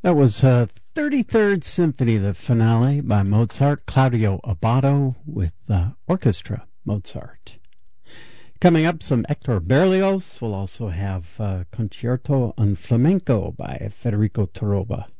That was 33rd Symphony, the finale by Mozart, Claudio Abbado with Orchestra Mozart. Coming up, some Hector Berlioz. We'll also have Concerto en Flamenco by Federico Toroba.